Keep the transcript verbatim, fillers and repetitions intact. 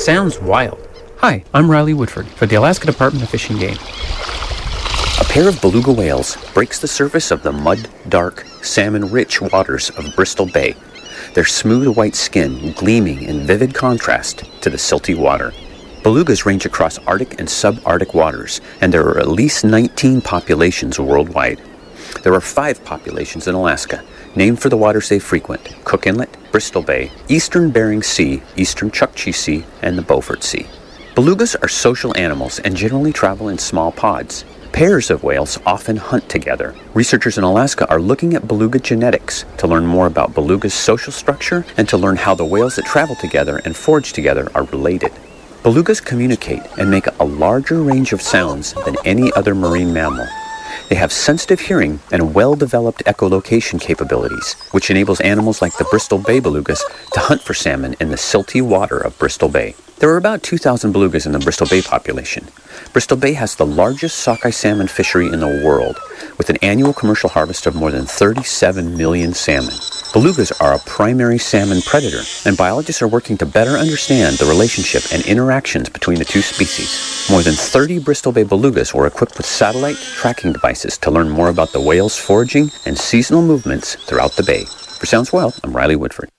sounds wild. Hi, I'm Riley Woodford for the Alaska Department of Fish and Game. A pair of beluga whales breaks the surface of the mud-dark, salmon-rich waters of Bristol Bay, their smooth white skin gleaming in vivid contrast to the silty water. Belugas range across Arctic and subarctic waters, and there are at least nineteen populations worldwide. There are five populations in Alaska, named for the waters they frequent: Cook Inlet, Bristol Bay, Eastern Bering Sea, Eastern Chukchi Sea, and the Beaufort Sea. Belugas are social animals and generally travel in small pods. Pairs of whales often hunt together. Researchers in Alaska are looking at beluga genetics to learn more about beluga's social structure and to learn how the whales that travel together and forage together are related. Belugas communicate and make a larger range of sounds than any other marine mammal. They have sensitive hearing and well-developed echolocation capabilities, which enables animals like the Bristol Bay belugas to hunt for salmon in the silty water of Bristol Bay. There are about two thousand belugas in the Bristol Bay population. Bristol Bay has the largest sockeye salmon fishery in the world, with an annual commercial harvest of more than thirty-seven million salmon. Belugas are a primary salmon predator, and biologists are working to better understand the relationship and interactions between the two species. More than thirty Bristol Bay belugas were equipped with satellite tracking devices to learn more about the whales' foraging and seasonal movements throughout the bay. For Sounds Wild, I'm Riley Woodford.